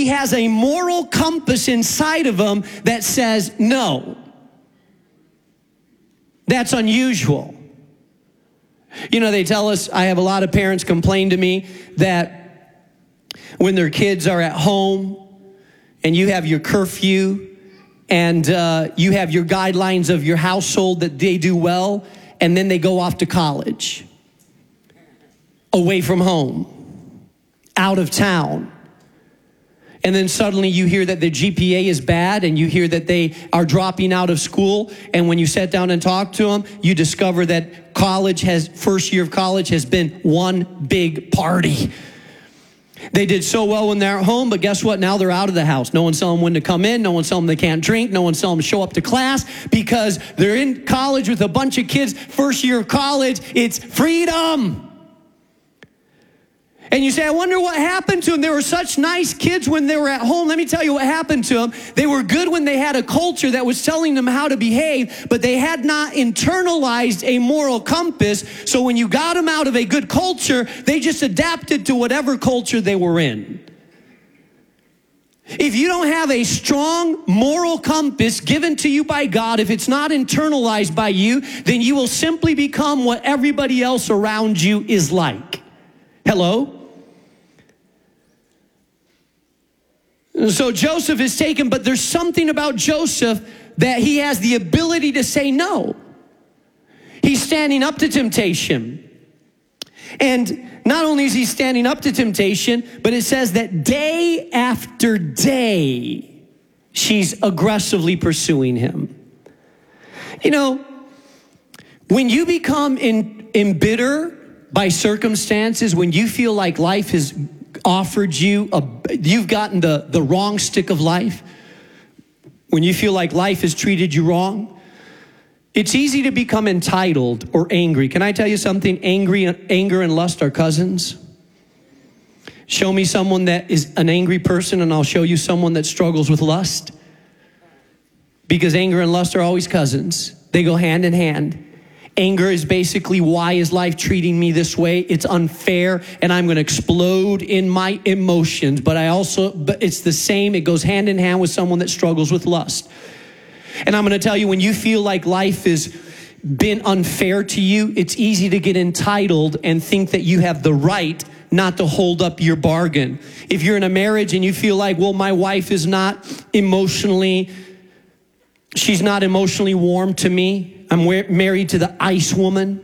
he has a moral compass inside of him that says no. That's unusual. You know, they tell us, I have a lot of parents complain to me that when their kids are at home and you have your curfew and you have your guidelines of your household that they do well, and then they go off to college, away from home, out of town. And then suddenly you hear that the GPA is bad, and you hear that they are dropping out of school. And when you sit down and talk to them, you discover that first year of college has been one big party. They did so well when they're at home, but guess what? Now they're out of the house. No one's telling them when to come in. No one's telling them they can't drink. No one's telling them to show up to class because they're in college with a bunch of kids. First year of college, it's freedom. And you say, I wonder what happened to them. They were such nice kids when they were at home. Let me tell you what happened to them. They were good when they had a culture that was telling them how to behave, but they had not internalized a moral compass. So when you got them out of a good culture, they just adapted to whatever culture they were in. If you don't have a strong moral compass given to you by God, if it's not internalized by you, then you will simply become what everybody else around you is like. Hello? So Joseph is taken, but there's something about Joseph that he has the ability to say no. He's standing up to temptation. And not only is he standing up to temptation, but it says that day after day, she's aggressively pursuing him. You know, when you become embittered by circumstances, when you feel like life has offered you, you've gotten the wrong stick of life, when you feel like life has treated you wrong, it's easy to become entitled or angry. Can I tell you something? Anger and lust are cousins. Show me someone that is an angry person, and I'll show you someone that struggles with lust. Because anger and lust are always cousins. They go hand in hand. Anger is basically, why is life treating me this way? It's unfair, and I'm going to explode in my emotions. But it's the same. It goes hand in hand with someone that struggles with lust. And I'm going to tell you, when you feel like life has been unfair to you, it's easy to get entitled and think that you have the right not to hold up your bargain. If you're in a marriage and you feel like, well, my wife is she's not emotionally warm to me. I'm married to the ice woman.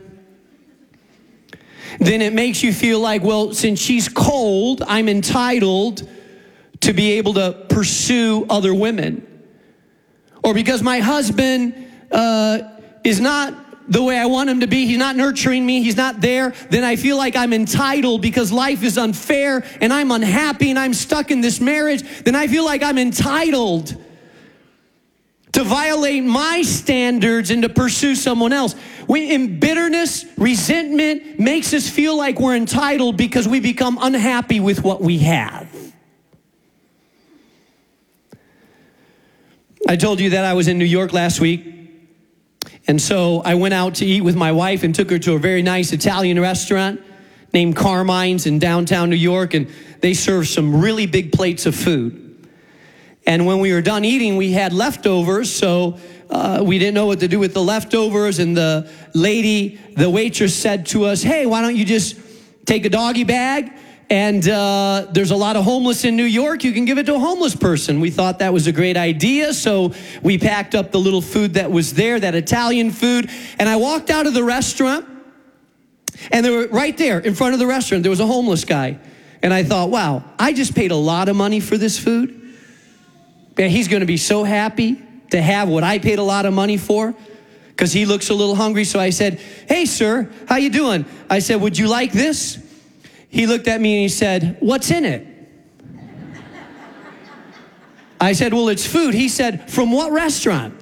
Then it makes you feel like, well, since she's cold, I'm entitled to be able to pursue other women. Or because my husband is not the way I want him to be, he's not nurturing me, he's not there, then I feel like I'm entitled because life is unfair and I'm unhappy and I'm stuck in this marriage. Then I feel like I'm entitled to violate my standards and to pursue someone else. In bitterness, resentment makes us feel like we're entitled because we become unhappy with what we have. I told you that I was in New York last week. And so I went out to eat with my wife and took her to a very nice Italian restaurant named Carmine's in downtown New York. And they serve some really big plates of food. And when we were done eating, we had leftovers, so we didn't know what to do with the leftovers. And the waitress said to us, hey, why don't you just take a doggy bag? And there's a lot of homeless in New York. You can give it to a homeless person. We thought that was a great idea, so we packed up the little food that was there, that Italian food. And I walked out of the restaurant, and there were right there in front of the restaurant, there was a homeless guy. And I thought, wow, I just paid a lot of money for this food. And he's going to be so happy to have what I paid a lot of money for, because he looks a little hungry. So I said, hey, sir, how you doing? I said, would you like this? He looked at me and he said, what's in it? I said, well, it's food. He said, from what restaurant?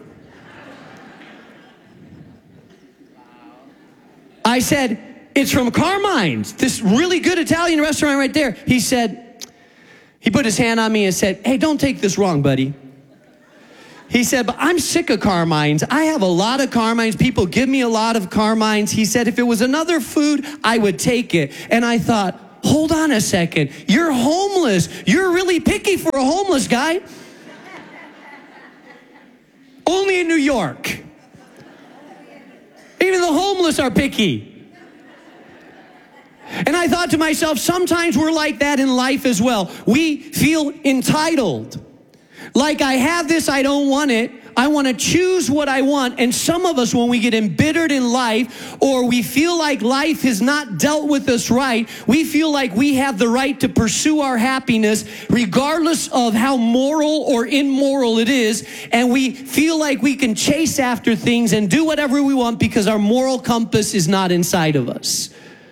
I said, it's from Carmine's, this really good Italian restaurant right there. He put his hand on me and said, hey, don't take this wrong, buddy. He said, but I'm sick of Carmine's. I have a lot of Carmine's. People give me a lot of Carmine's. He said, if it was another food, I would take it. And I thought, hold on a second. You're homeless. You're really picky for a homeless guy. Only in New York. Even the homeless are picky. And I thought to myself, sometimes we're like that in life as well. We feel entitled. Like, I have this, I don't want it. I want to choose what I want. And some of us, when we get embittered in life, or we feel like life has not dealt with us right, we feel like we have the right to pursue our happiness regardless of how moral or immoral it is. And we feel like we can chase after things and do whatever we want because our moral compass is not inside of us.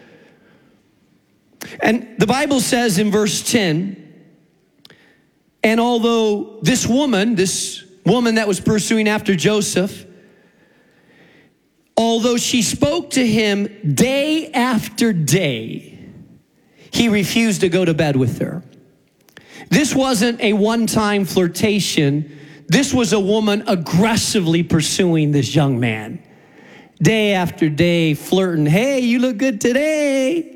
And the Bible says in verse 10, and although this woman that was pursuing after Joseph, although she spoke to him day after day, he refused to go to bed with her. This wasn't a one-time flirtation. This was a woman aggressively pursuing this young man. Day after day, flirting. Hey, you look good today.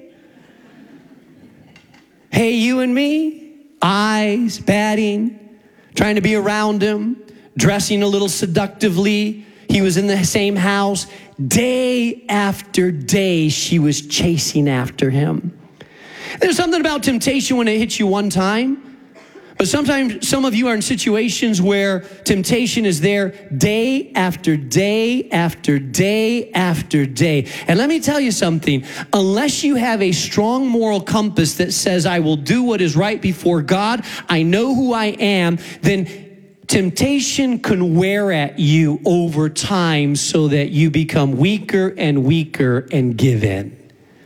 Hey, you and me, eyes, batting, trying to be around him, dressing a little seductively. He was in the same house. Day after day, she was chasing after him. There's something about temptation when it hits you one time. But sometimes some of you are in situations where temptation is there day after day after day after day. And let me tell you something. Unless you have a strong moral compass that says, I will do what is right before God, I know who I am, then temptation can wear at you over time so that you become weaker and weaker and give in.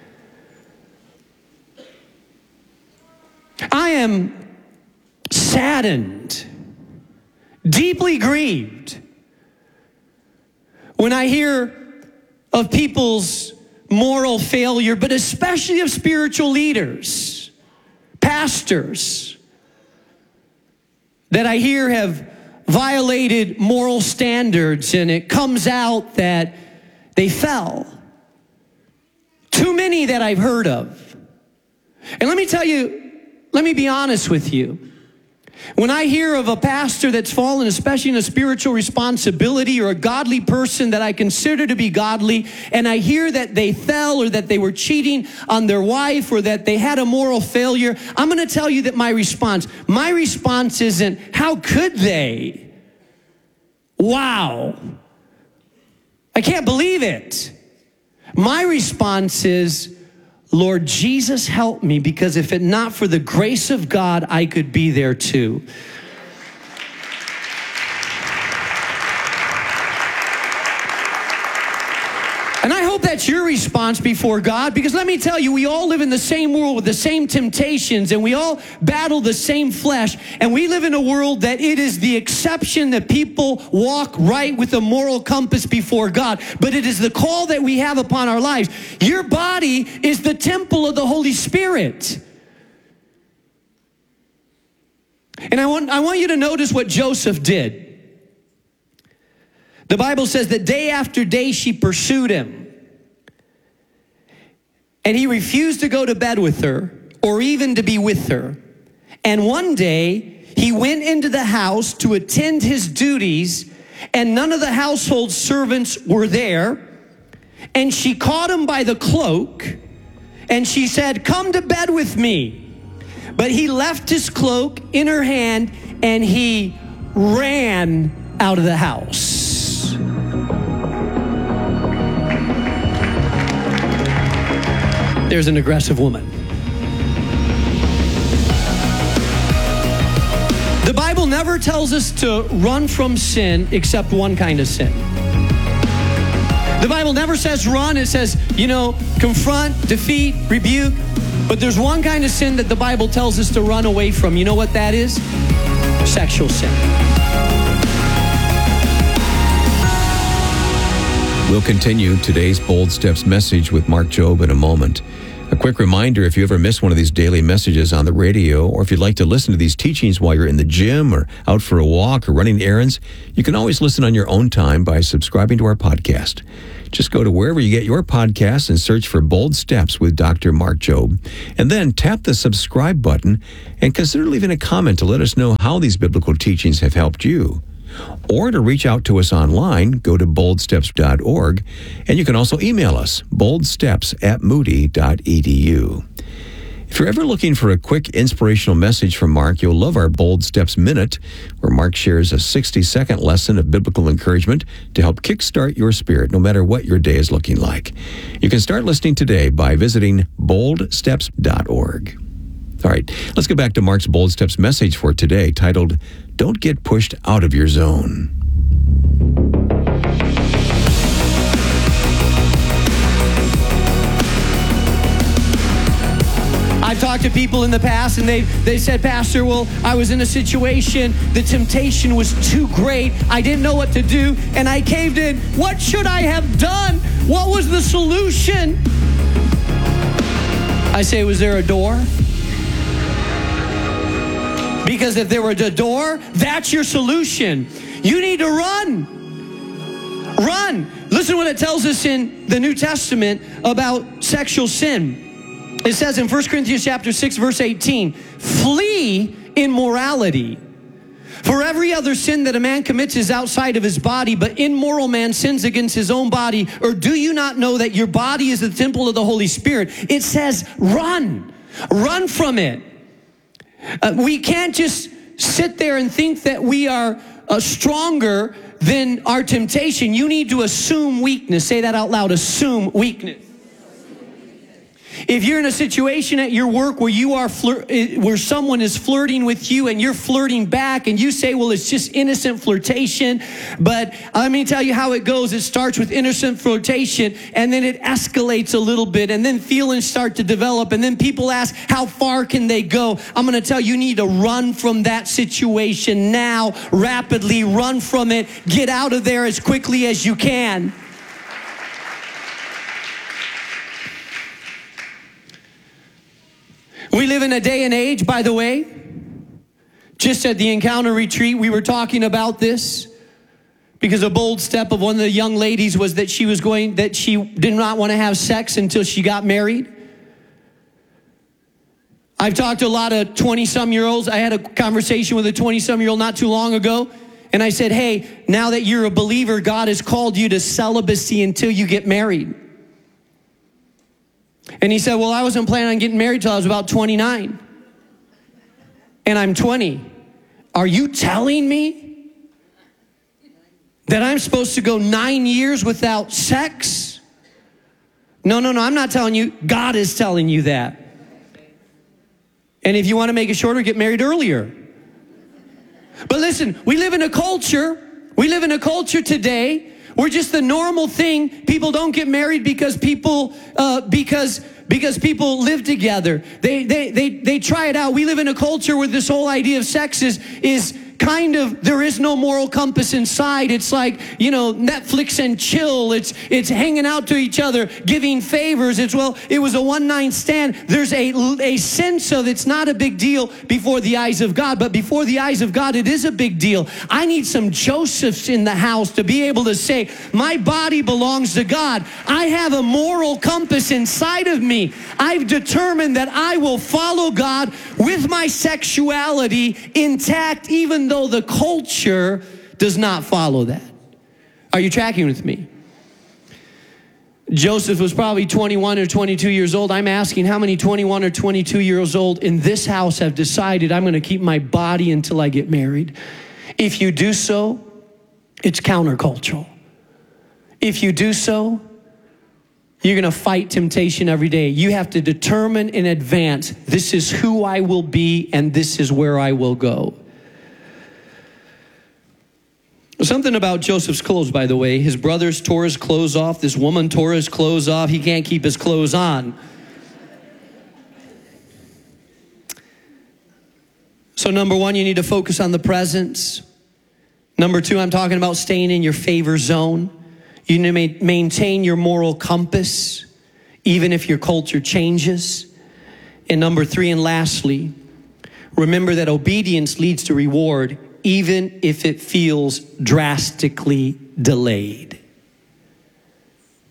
I am saddened, deeply grieved when I hear of people's moral failure, but especially of spiritual leaders, pastors, that I hear have violated moral standards, and it comes out that they fell. Too many that I've heard of. And let me tell you, let me be honest with you. When I hear of a pastor that's fallen, especially in a spiritual responsibility, or a godly person that I consider to be godly, and I hear that they fell, or that they were cheating on their wife, or that they had a moral failure, I'm going to tell you that my response isn't, how could they? Wow. I can't believe it. My response is, Lord Jesus, help me, because if it not for the grace of God, I could be there too. And I hope that's your response before God, because let me tell you, we all live in the same world with the same temptations, and we all battle the same flesh, and we live in a world that it is the exception that people walk right with a moral compass before God, but it is the call that we have upon our lives. Your body is the temple of the Holy Spirit. And I want you to notice what Joseph did. The Bible says that day after day she pursued him. And he refused to go to bed with her or even to be with her. And one day he went into the house to attend his duties, and none of the household servants were there. And she caught him by the cloak and she said, "Come to bed with me." But he left his cloak in her hand and he ran out of the house. There's an aggressive woman. The Bible never tells us to run from sin except one kind of sin. The Bible never says run. It says, confront, defeat, rebuke. But there's one kind of sin that the Bible tells us to run away from. You know what that is? Sexual sin. We'll continue today's Bold Steps message with Mark Jobe in a moment. A quick reminder, if you ever miss one of these daily messages on the radio, or if you'd like to listen to these teachings while you're in the gym or out for a walk or running errands, you can always listen on your own time by subscribing to our podcast. Just go to wherever you get your podcasts and search for Bold Steps with Dr. Mark Jobe. And then tap the subscribe button and consider leaving a comment to let us know how these biblical teachings have helped you. Or to reach out to us online, go to boldsteps.org, and you can also email us, boldsteps@moody.edu. If you're ever looking for a quick inspirational message from Mark, you'll love our Bold Steps Minute, where Mark shares a 60-second lesson of biblical encouragement to help kickstart your spirit, no matter what your day is looking like. You can start listening today by visiting boldsteps.org. All right, let's get back to Mark's Bold Steps message for today, titled, Don't Get Pushed Out of Your Zone. I've talked to people in the past and they said, Pastor, well, I was in a situation, the temptation was too great, I didn't know what to do, and I caved in. What should I have done? What was the solution? I say, was there a door? Because if there were a door, that's your solution. You need to run. Run. Listen to what it tells us in the New Testament about sexual sin. It says in 1 Corinthians chapter 6, verse 18, flee immorality. For every other sin that a man commits is outside of his body, but immoral man sins against his own body. Or do you not know that your body is the temple of the Holy Spirit? It says run. Run from it. We can't just sit there and think that we are stronger than our temptation. You need to assume weakness. Say that out loud. Assume weakness. If you're in a situation at your work where you are where someone is flirting with you and you're flirting back and you say, well, it's just innocent flirtation, but let me tell you how it goes. It starts with innocent flirtation and then it escalates a little bit and then feelings start to develop and then people ask, how far can they go? I'm going to tell you, you need to run from that situation now, rapidly run from it. Get out of there as quickly as you can. We live in a day and age, by the way, just at the Encounter Retreat, we were talking about this because a bold step of one of the young ladies was that she did not want to have sex until she got married. I've talked to a lot of 20-some-year-olds. I had a conversation with a 20-some-year-old not too long ago, and I said, hey, now that you're a believer, God has called you to celibacy until you get married. And he said, well, I wasn't planning on getting married till I was about 29. And I'm 20. Are you telling me that I'm supposed to go 9 years without sex? No, I'm not telling you. God is telling you that. And if you want to make it shorter, get married earlier. But listen, we live in a culture today where just the normal thing, people don't get married because people live together. They try it out. We live in a culture where this whole idea of sex is kind of, there is no moral compass inside. It's like, Netflix and chill. It's hanging out to each other, giving favors. It was a one-night stand. There's a sense of it's not a big deal before the eyes of God, but before the eyes of God, it is a big deal. I need some Josephs in the house to be able to say, my body belongs to God. I have a moral compass inside of me. I've determined that I will follow God with my sexuality intact, even though the culture does not follow that. Are you tracking with me? Joseph was probably 21 or 22 years old. I'm asking how many 21 or 22 years old in this house have decided I'm going to keep my body until I get married. If you do so, it's countercultural. If you do so, you're going to fight temptation every day. You have to determine in advance, this is who I will be and this is where I will go. Something about Joseph's clothes, by the way. His brothers tore his clothes off. This woman tore his clothes off. He can't keep his clothes on. So number one, you need to focus on the presence. Number two, I'm talking about staying in your favor zone. You need to maintain your moral compass, even if your culture changes. And number three, and lastly, remember that obedience leads to reward, even if it feels drastically delayed.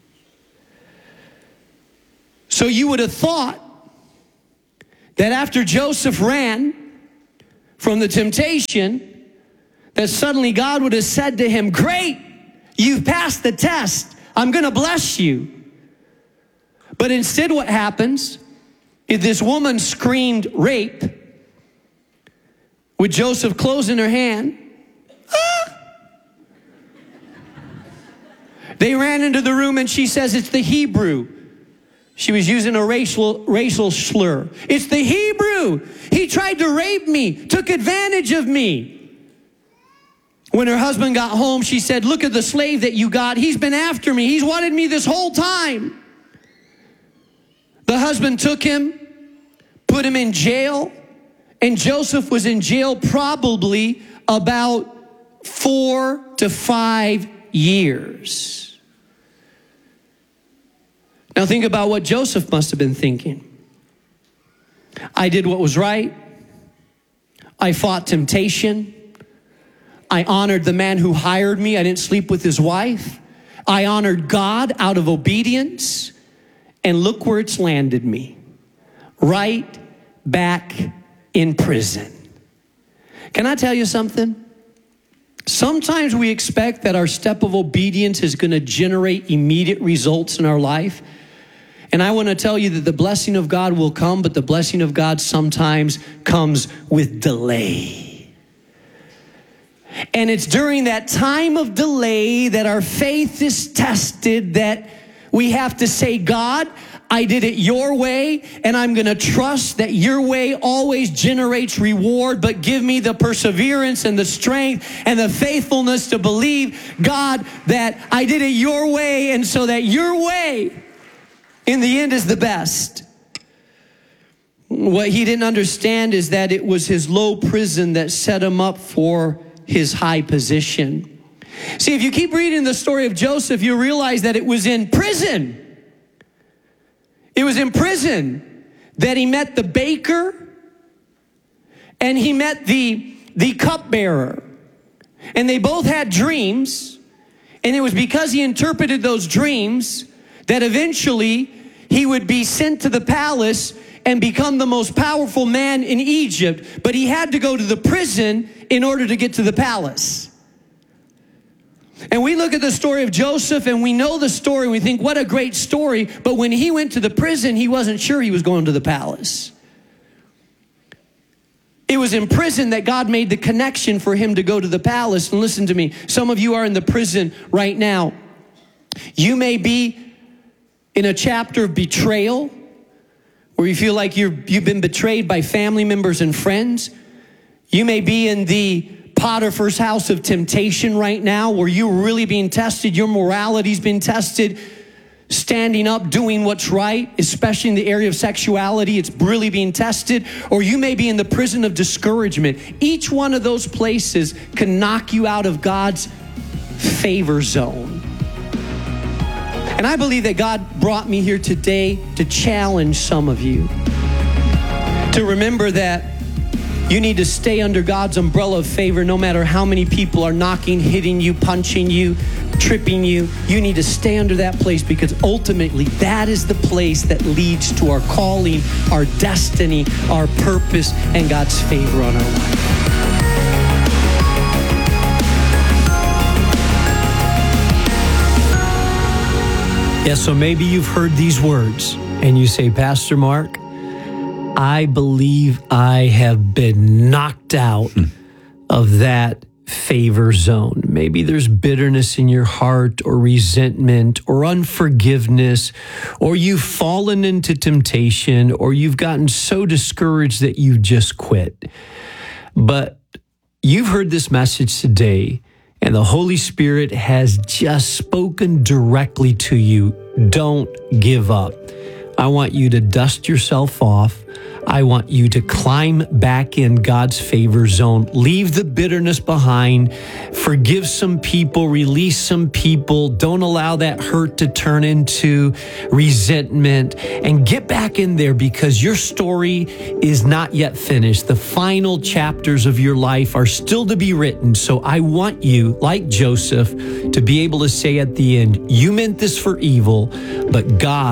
So you would have thought that after Joseph ran from the temptation, that suddenly God would have said to him, great, you've passed the test. I'm going to bless you. But instead what happens is this woman screamed rape with Joseph closing her hand. Ah! They ran into the room and she says, it's the Hebrew. She was using a racial slur. It's the Hebrew. He tried to rape me, took advantage of me. When her husband got home, she said, look at the slave that you got. He's been after me. He's wanted me this whole time. The husband took him, put him in jail, and Joseph was in jail probably about 4 to 5 years. Now think about what Joseph must have been thinking. I did what was right. I fought temptation. I honored the man who hired me. I didn't sleep with his wife. I honored God out of obedience. And look where it's landed me. Right back in prison. Can I tell you something? Sometimes we expect that our step of obedience is going to generate immediate results in our life. And I want to tell you that the blessing of God will come, but the blessing of God sometimes comes with delay. And it's during that time of delay that our faith is tested, that we have to say, God, I did it your way, and I'm going to trust that your way always generates reward, but give me the perseverance and the strength and the faithfulness to believe, God, that I did it your way, and so that your way in the end is the best. What he didn't understand is that it was his low prison that set him up for his high position. See, if you keep reading the story of Joseph, you realize that it was in prison. It was in prison that he met the baker and he met the cupbearer. And they both had dreams. And it was because he interpreted those dreams that eventually he would be sent to the palace and become the most powerful man in Egypt. But he had to go to the prison in order to get to the palace. And we look at the story of Joseph and we know the story. We think, what a great story. But when he went to the prison, he wasn't sure he was going to the palace. It was in prison that God made the connection for him to go to the palace. And listen to me, some of you are in the prison right now. You may be in a chapter of betrayal where you feel like you've been betrayed by family members and friends. You may be in the Potiphar's house of temptation right now where you're really being tested. Your morality's been tested. Standing up, doing what's right, especially in the area of sexuality, it's really being tested. Or you may be in the prison of discouragement. Each one of those places can knock you out of God's favor zone. And I believe that God brought me here today to challenge some of you to remember that you need to stay under God's umbrella of favor no matter how many people are knocking, hitting you, punching you, tripping you. You need to stay under that place because ultimately that is the place that leads to our calling, our destiny, our purpose, and God's favor on our life. Yeah, so maybe you've heard these words and you say, Pastor Mark, I believe I have been knocked out of that favor zone. Maybe there's bitterness in your heart or resentment or unforgiveness, or you've fallen into temptation, or you've gotten so discouraged that you just quit. But you've heard this message today, and the Holy Spirit has just spoken directly to you. Don't give up. I want you to dust yourself off. I want you to climb back in God's favor zone. Leave the bitterness behind. Forgive some people. Release some people. Don't allow that hurt to turn into resentment. And get back in there because your story is not yet finished. The final chapters of your life are still to be written. So I want you, like Joseph, to be able to say at the end, you meant this for evil, but God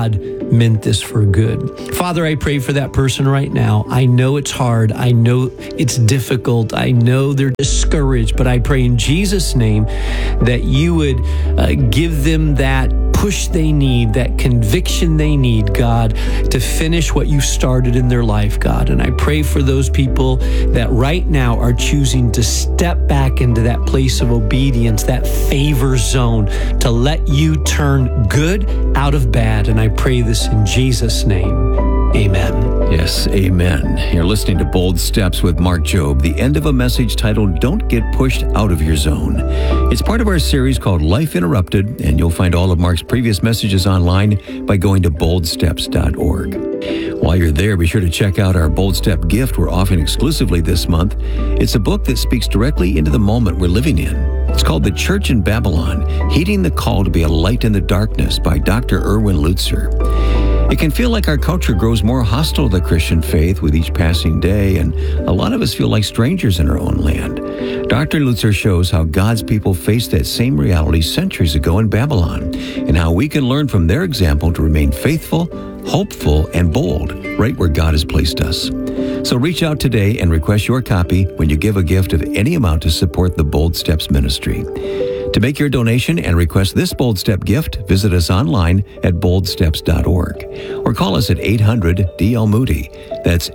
meant this for good. Father, I pray for that person right now. I know it's hard. I know it's difficult. I know they're discouraged, but I pray in Jesus' name that you would give them that push they need, that conviction they need, God, to finish what you started in their life, God. And I pray for those people that right now are choosing to step back into that place of obedience, that favor zone, to let you turn good out of bad. And I pray this in Jesus' name. Amen. Yes, amen. You're listening to Bold Steps with Mark Jobe, the end of a message titled Don't Get Pushed Out of Your Zone. It's part of our series called Life Interrupted, and you'll find all of Mark's previous messages online by going to boldsteps.org. While you're there, be sure to check out our Bold Step gift we're offering exclusively this month. It's a book that speaks directly into the moment we're living in. It's called The Church in Babylon, Heeding the Call to be a Light in the Darkness by Dr. Erwin Lutzer. It can feel like our culture grows more hostile to the Christian faith with each passing day, and a lot of us feel like strangers in our own land. Dr. Lutzer shows how God's people faced that same reality centuries ago in Babylon, and how we can learn from their example to remain faithful, hopeful, and bold right where God has placed us. So reach out today and request your copy when you give a gift of any amount to support the Bold Steps ministry. To make your donation and request this Bold Step gift, visit us online at boldsteps.org or call us at 800-DL Moody. That's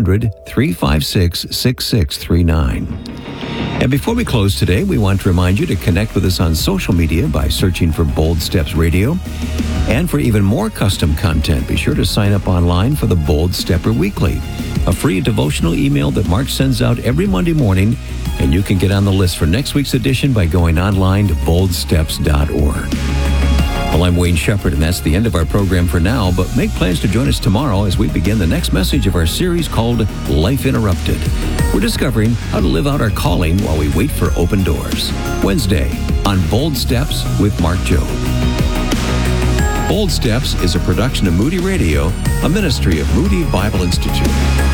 800-356-6639. And before we close today, we want to remind you to connect with us on social media by searching for Bold Steps Radio. And for even more custom content, be sure to sign up online for the Bold Stepper Weekly, a free devotional email that Mark sends out every Monday morning, and you can get on the list for next week's edition by going online to boldsteps.org. Well, I'm Wayne Shepherd, and that's the end of our program for now, but make plans to join us tomorrow as we begin the next message of our series called Life Interrupted. We're discovering how to live out our calling while we wait for open doors. Wednesday on Bold Steps with Mark Jobe. Bold Steps is a production of Moody Radio, a ministry of Moody Bible Institute.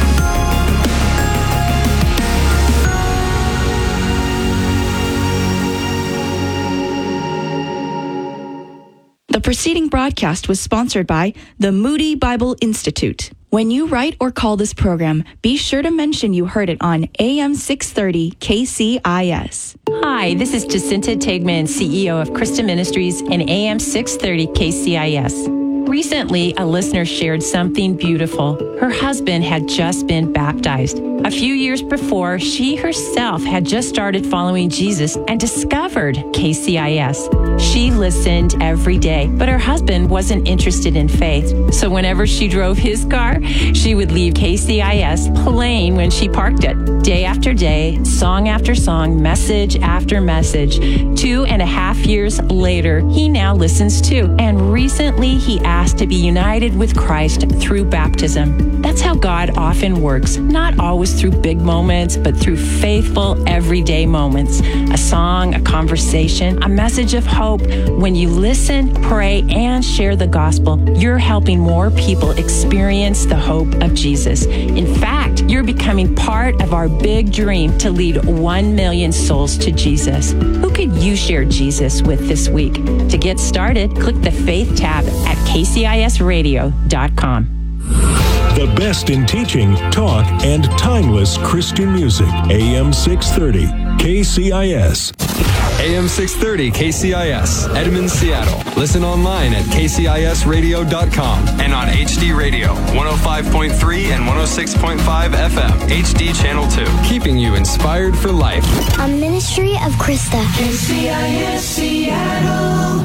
The preceding broadcast was sponsored by the Moody Bible Institute. When you write or call this program, be sure to mention you heard it on AM 630 KCIS. Hi, this is Jacinta Tegman, CEO of Christa Ministries and AM 630 KCIS. Recently, a listener shared something beautiful. Her husband had just been baptized. A few years before, she herself had just started following Jesus and discovered KCIS. She listened every day, but her husband wasn't interested in faith. So whenever she drove his car, she would leave KCIS playing when she parked it. Day after day, song after song, message after message. 2.5 years later, he now listens too. And recently, he asked to be united with Christ through baptism. That's how God often works, not always through big moments, but through faithful, everyday moments. A song, a conversation, a message of hope. When you listen, pray, and share the gospel, you're helping more people experience the hope of Jesus. In fact, you're becoming part of our big dream to lead 1 million souls to Jesus. Who could you share Jesus with this week? To get started, click the Faith tab at kcisradio.com. The best in teaching, talk, and timeless Christian music. AM 630, KCIS. AM 630 KCIS, Edmond, Seattle. Listen online at kcisradio.com and on HD Radio, 105.3 and 106.5 FM, HD Channel 2. Keeping you inspired for life. A ministry of Christa. KCIS Seattle.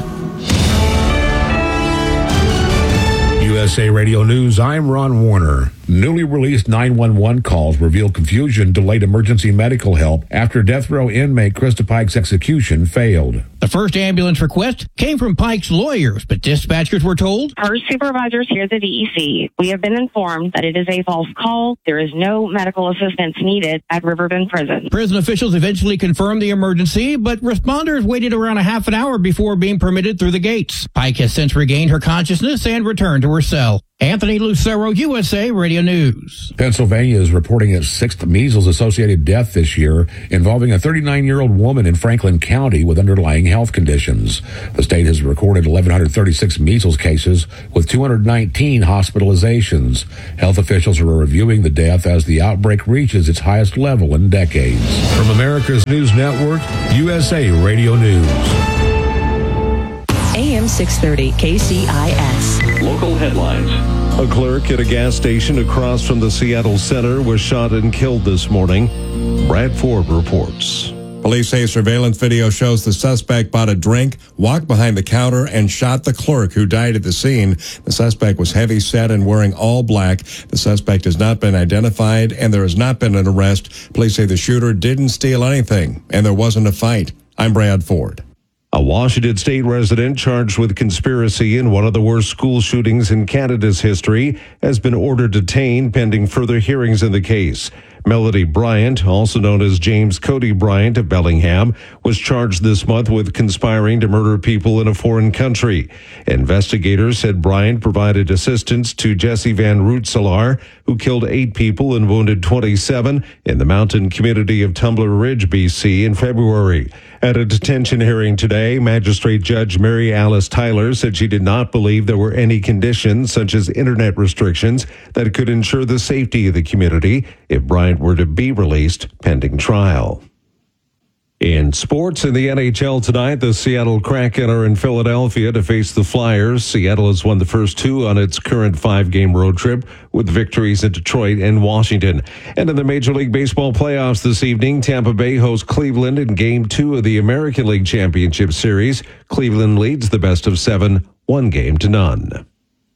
USA Radio News, I'm Ron Warner. Newly released 911 calls reveal confusion delayed emergency medical help after death row inmate Krista Pike's execution failed. The first ambulance request came from Pike's lawyers, but dispatchers were told, "Our supervisors here at the DEC, we have been informed that it is a false call. There is no medical assistance needed at Riverbend Prison." Prison officials eventually confirmed the emergency, but responders waited around a half an hour before being permitted through the gates. Pike has since regained her consciousness and returned to her cell. Anthony Lucero, USA Radio News. Pennsylvania is reporting its sixth measles-associated death this year, involving a 39-year-old woman in Franklin County with underlying health conditions. The state has recorded 1,136 measles cases with 219 hospitalizations. Health officials are reviewing the death as the outbreak reaches its highest level in decades. From America's News Network, USA Radio News. AM 630 KCIS. Local headlines. A clerk at a gas station across from the Seattle Center was shot and killed this morning. Brad Ford reports. Police say surveillance video shows the suspect bought a drink, walked behind the counter, and shot the clerk, who died at the scene. The suspect was heavy-set and wearing all black. The suspect has not been identified, and there has not been an arrest. Police say the shooter didn't steal anything, and there wasn't a fight. I'm Brad Ford. A Washington state resident charged with conspiracy in one of the worst school shootings in Canada's history has been ordered detained pending further hearings in the case. Melody Bryant, also known as James Cody Bryant of Bellingham, was charged this month with conspiring to murder people in a foreign country. Investigators said Bryant provided assistance to Jesse Van Rootselaar, who killed 8 people and wounded 27 in the mountain community of Tumbler Ridge, BC in February. At a detention hearing today, Magistrate Judge Mary Alice Tyler said she did not believe there were any conditions, such as internet restrictions, that could ensure the safety of the community if Bryant were to be released pending trial. In sports, in the NHL tonight, the Seattle Kraken are in Philadelphia to face the Flyers. Seattle has won the first 2 on its current 5-game road trip, with victories in Detroit and Washington. And in the Major League Baseball playoffs this evening, Tampa Bay hosts Cleveland in Game 2 of the American League Championship Series. Cleveland leads the best of 7, 1-0.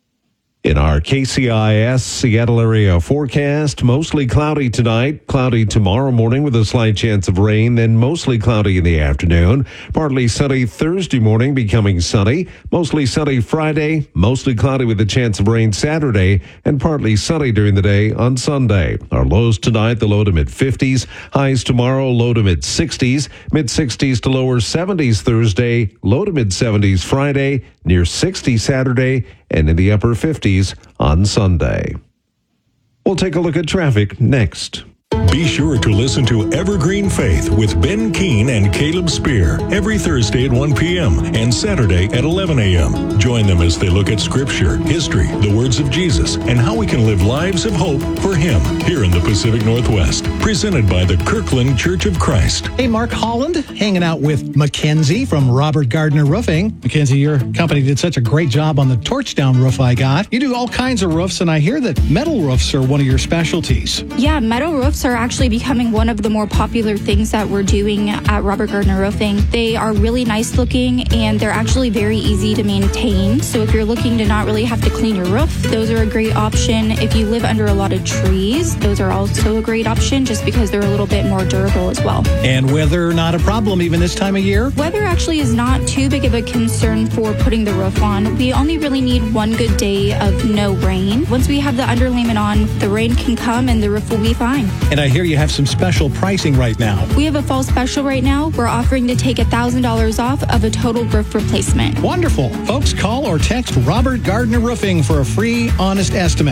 In our KCIS Seattle area forecast, mostly cloudy tonight, cloudy tomorrow morning with a slight chance of rain, then mostly cloudy in the afternoon. Partly sunny Thursday morning, becoming sunny. Mostly sunny Friday, mostly cloudy with a chance of rain Saturday, and partly sunny during the day on Sunday. Our lows tonight, the low to mid-50s. Highs tomorrow, low to mid-60s. Mid-60s to lower 70s Thursday, low to mid-70s Friday, near 60 Saturday, and in the upper 50s on Sunday. We'll take a look at traffic next. Be sure to listen to Evergreen Faith with Ben Keene and Caleb Spear every Thursday at 1 p.m. and Saturday at 11 a.m. Join them as they look at Scripture, history, the words of Jesus, and how we can live lives of hope for Him here in the Pacific Northwest. Presented by the Kirkland Church of Christ. Hey, Mark Holland, hanging out with Mackenzie from Robert Gardner Roofing. Mackenzie, your company did such a great job on the torch down roof I got. You do all kinds of roofs, and I hear that metal roofs are one of your specialties. Yeah, metal roofs are actually becoming one of the more popular things that we're doing at Robert Gardner Roofing. They are really nice looking, and they're actually very easy to maintain. So if you're looking to not really have to clean your roof, those are a great option. If you live under a lot of trees, those are also a great option just because they're a little bit more durable as well. And weather not a problem even this time of year? Weather actually is not too big of a concern for putting the roof on. We only really need one good day of no rain. Once we have the underlayment on, the rain can come and the roof will be fine. And I hear you have some special pricing right now. We have a fall special right now. We're offering to take $1,000 off of a total roof replacement. Wonderful. Folks, call or text Robert Gardner Roofing for a free, honest estimate.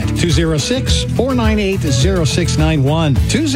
206-498-0691.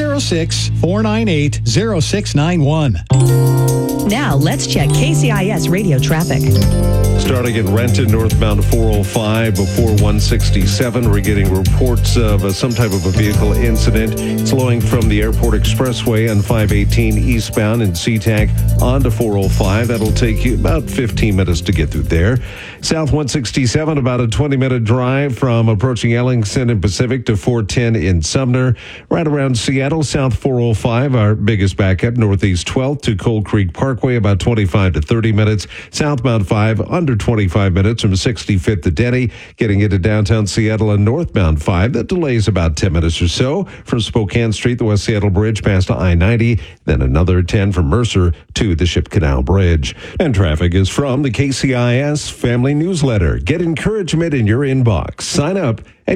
206-498-0691. Now, let's check KCIS radio traffic. Starting in Renton, northbound 405 before 167, we're getting reports of some type of a vehicle incident. Slowing from the Airport Expressway on 518 eastbound in SeaTac onto 405. That'll take you about 15 minutes to get through there. South 167, about a 20-minute drive from approaching Ellingson and Pacific to 410 in Sumner. Right around Seattle, South 405, our biggest backup, Northeast 12th to Cold Creek Parkway, about 25 to 30 minutes. Southbound 5, under 25 minutes from 65th to Denny. Getting into downtown Seattle and northbound 5, that delays about 10 minutes or so from Spokane Street, the West Seattle Bridge, past I-90. Then another 10 from Mercer to the Ship Canal Bridge. And traffic is from the KCIS Family Newsletter. Get encouragement in your inbox. Sign up at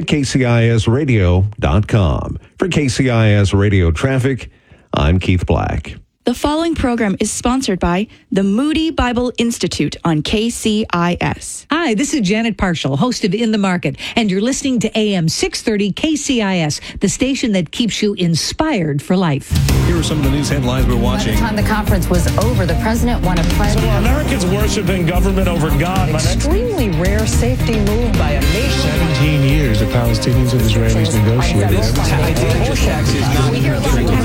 kcisradio.com. For KCIS Radio Traffic, I'm Keith Black. The following program is sponsored by the Moody Bible Institute on KCIS. Hi, this is Janet Parshall, host of In the Market, and you're listening to AM 630 KCIS, the station that keeps you inspired for life. Here are some of the news headlines we're watching. By the time the conference was over, the president won a private... So Americans worshiping government over God. Extremely rare safety move by a nation. 17 years the Palestinians and Israelis negotiated. We hear a lot of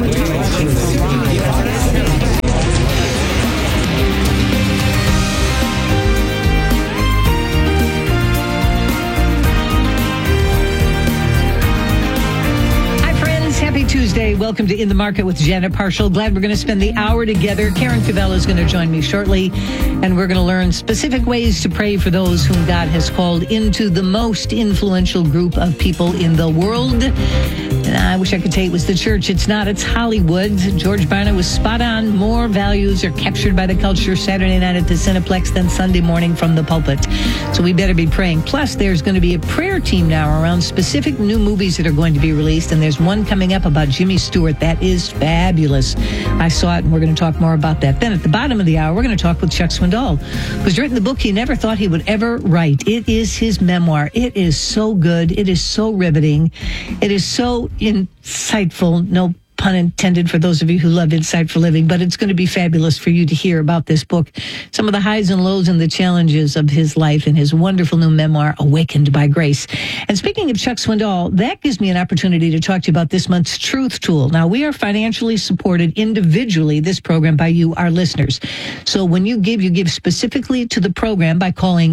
Happy Tuesday. Welcome to In the Market with Janet Parshall. Glad we're going to spend the hour together. Karen Favela is going to join me shortly, and we're going to learn specific ways to pray for those whom God has called into the most influential group of people in the world. And I wish I could tell you it was the church. It's not. It's Hollywood. George Barna was spot on. More values are captured by the culture Saturday night at the Cineplex than Sunday morning from the pulpit. So we better be praying. Plus, there's going to be a prayer team now around specific new movies that are going to be released, and there's one coming up about Jimmy Stewart. That is fabulous. I saw it, and we're going to talk more about that. Then at the bottom of the hour, we're going to talk with Chuck Swindoll, who's written the book he never thought he would ever write. It is his memoir. It is so good. It is so riveting. It is so insightful. No pun intended for those of you who love Insight for Living, but it's going to be fabulous for you to hear about this book, some of the highs and lows and the challenges of his life and his wonderful new memoir, Awakened by Grace. And speaking of Chuck Swindoll, that gives me an opportunity to talk to you about this month's Truth Tool. Now, we are financially supported individually, this program, by you, our listeners. So when you give specifically to the program by calling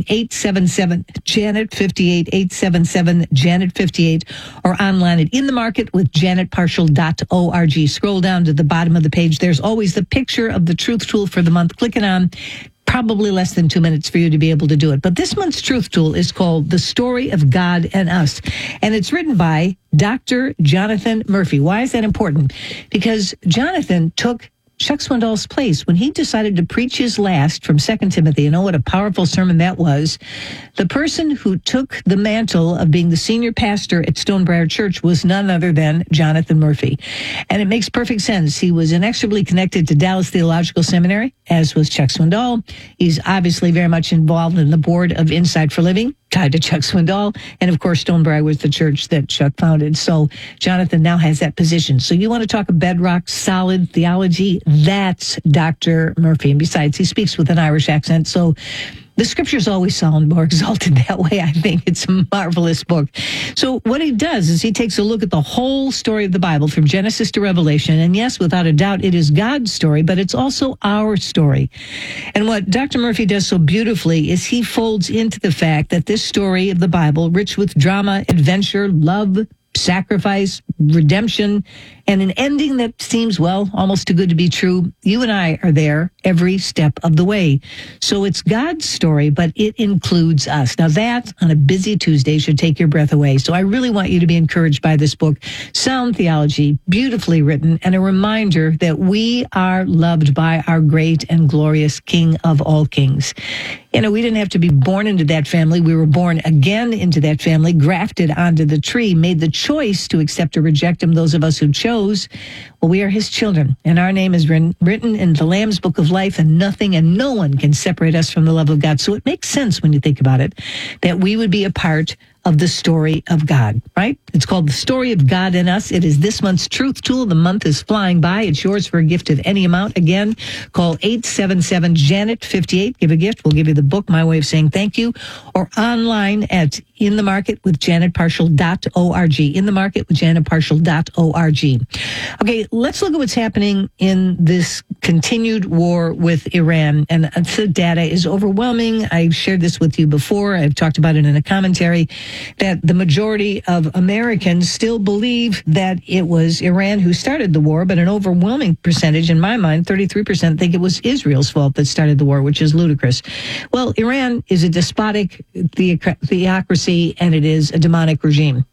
877-JANET-58, 877-JANET-58, or online at inthemarketwithjanetparshall.org. Scroll down to the bottom of the page. There's always the picture of the Truth Tool for the month. Click it on. Probably less than 2 minutes for you to be able to do it. But this month's Truth Tool is called The Story of God and Us. And it's written by Dr. Jonathan Murphy. Why is that important? Because Jonathan took Chuck Swindoll's place when he decided to preach his last from 2 Timothy. You know what a powerful sermon that was. The person who took the mantle of being the senior pastor at Stonebriar Church was none other than Jonathan Murphy. And it makes perfect sense. He was inexorably connected to Dallas Theological Seminary, as was Chuck Swindoll. He's obviously very much involved in the board of Insight for Living, tied to Chuck Swindoll. And of course, Stonebriar was the church that Chuck founded. So Jonathan now has that position. So you want to talk a bedrock, solid theology? That's Dr. Murphy. And besides, he speaks with an Irish accent. So the scriptures always sound more exalted that way. I think it's a marvelous book. So what he does is he takes a look at the whole story of the Bible from Genesis to Revelation. And yes, without a doubt, it is God's story, but it's also our story. And what Dr. Murphy does so beautifully is he folds into the fact that this story of the Bible, rich with drama, adventure, love, sacrifice, redemption, and an ending that seems, well, almost too good to be true. You and I are there every step of the way. So it's God's story, but it includes us. Now that, on a busy Tuesday, should take your breath away. So I really want you to be encouraged by this book. Sound theology, beautifully written, and a reminder that we are loved by our great and glorious King of all kings. You know, we didn't have to be born into that family. We were born again into that family, grafted onto the tree, made the choice to accept or reject him, those of us who chose. Well, we are his children, and our name is written in the Lamb's Book of Life, and nothing and no one can separate us from the love of God. So it makes sense when you think about it that we would be a part of the story of God, right? It's called The Story of God in Us. It is this month's Truth Tool. The month is flying by. It's yours for a gift of any amount. Again, call 877-JANET-58. Give a gift. We'll give you the book, my way of saying thank you, or online at inthemarketwithjanetparshall.org. inthemarketwithjanetparshall.org. Okay, let's look at what's happening in this continued war with Iran. And the data is overwhelming. I've shared this with you before. I've talked about it in a commentary, that the majority of Americans still believe that it was Iran who started the war, but an overwhelming percentage, in my mind, 33%, think it was Israel's fault that started the war, which is ludicrous. Well, Iran is a despotic theocracy, and it is a demonic regime.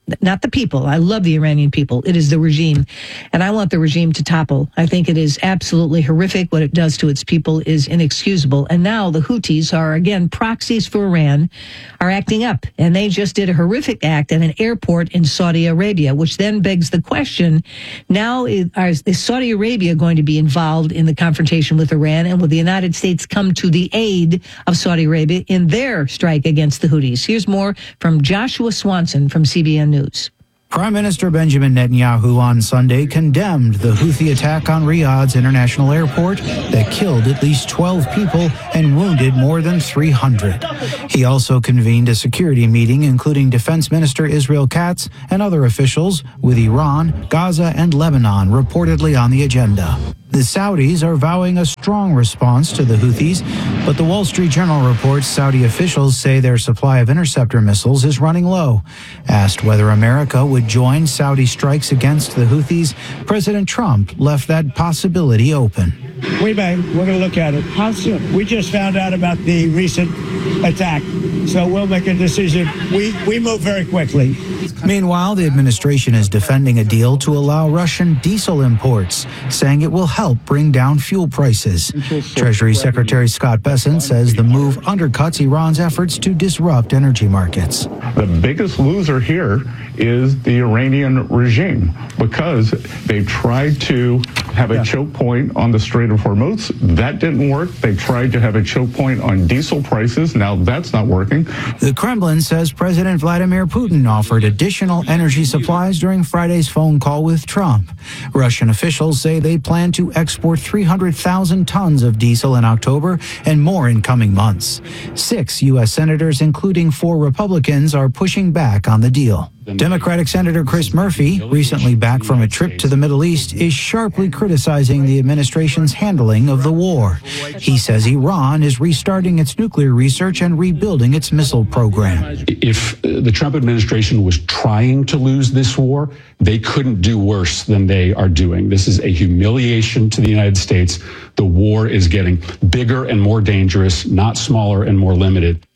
not the people. I love the Iranian people. It is the regime. And I want the regime to topple. I think it is absolutely horrific. What it does to its people is inexcusable. And now the Houthis are, again, proxies for Iran, are acting up. And they just did a horrific act at an airport in Saudi Arabia, which then begs the question, now is Saudi Arabia going to be involved in the confrontation with Iran? And will the United States come to the aid of Saudi Arabia in their strike against the Houthis? Here's more from Joshua Swanson from CBN News. Prime Minister Benjamin Netanyahu on Sunday condemned the Houthi attack on Riyadh's international airport that killed at least 12 people and wounded more than 300. He also convened a security meeting, including Defense Minister Israel Katz and other officials, with Iran, Gaza, and Lebanon reportedly on the agenda. The Saudis are vowing a strong response to the Houthis, but the Wall Street Journal reports Saudi officials say their supply of interceptor missiles is running low. Asked whether America would join Saudi strikes against the Houthis, President Trump left that possibility open. We may. We're going to look at it. How soon? We just found out about the recent attack, so we'll make a decision. We move very quickly. Meanwhile, the administration is defending a deal to allow Russian diesel imports, saying it will help bring down fuel prices. Treasury Secretary Scott Bessent says the move undercuts Iran's efforts to disrupt energy markets. The biggest loser here is the Iranian regime, because they tried to have a choke point on the Strait of Hormuz. That didn't work. They tried to have a choke point on diesel prices. Now that's not working. The Kremlin says President Vladimir Putin offered additional energy supplies during Friday's phone call with Trump. Russian officials say they plan to export 300,000 tons of diesel in October and more in coming months. 6 U.S. senators, including 4 Republicans, are pushing back on the deal. Democratic Senator Chris Murphy, recently back from a trip to the Middle East, is sharply criticizing the administration's handling of the war. He says Iran is restarting its nuclear research and rebuilding its missile program. If the Trump administration was trying to lose this war, they couldn't do worse than they are doing. This is a humiliation to the United States. The war is getting bigger and more dangerous, not smaller and more limited.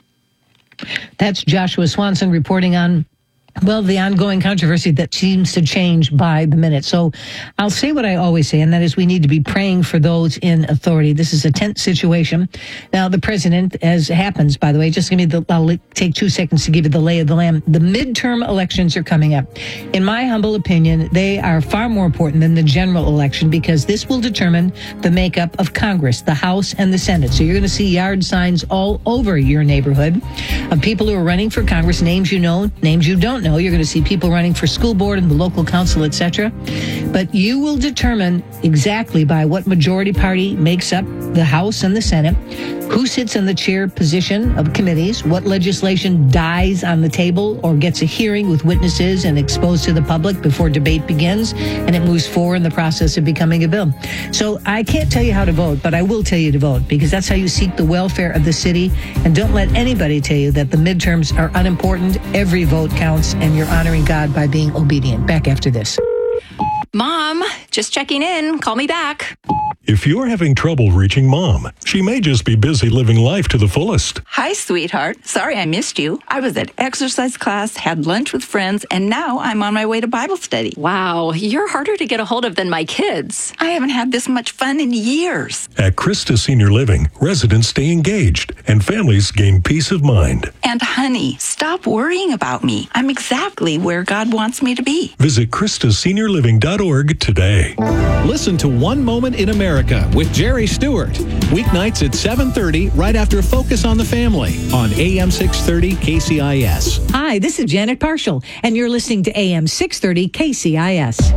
That's Joshua Swanson reporting on the ongoing controversy that seems to change by the minute. So I'll say what I always say, and that is we need to be praying for those in authority. This is a tense situation. Now, the president, as happens, by the way, just give me I'll take 2 seconds to give you the lay of the land. The midterm elections are coming up. In my humble opinion, they are far more important than the general election, because this will determine the makeup of Congress, the House and the Senate. So you're going to see yard signs all over your neighborhood of people who are running for Congress, names you know, names you don't know. You're going to see people running for school board and the local council, etc. But you will determine exactly by what majority party makes up the House and the Senate, who sits in the chair position of committees, what legislation dies on the table or gets a hearing with witnesses and exposed to the public before debate begins, and it moves forward in the process of becoming a bill. So I can't tell you how to vote, but I will tell you to vote, because that's how you seek the welfare of the city. And don't let anybody tell you that the midterms are unimportant. Every vote counts, and you're honoring God by being obedient. Back after this. Mom, just checking in. Call me back. If you're having trouble reaching Mom, she may just be busy living life to the fullest. Hi, sweetheart. Sorry I missed you. I was at exercise class, had lunch with friends, and now I'm on my way to Bible study. Wow, you're harder to get a hold of than my kids. I haven't had this much fun in years. At Christa Senior Living, residents stay engaged and families gain peace of mind. And honey, stop worrying about me. I'm exactly where God wants me to be. Visit ChristaSeniorLiving.org today. Listen to One Moment in America with Jerry Stewart. Weeknights at 7:30, right after Focus on the Family on AM 630 KCIS. Hi, this is Janet Parshall, and you're listening to AM 630 KCIS.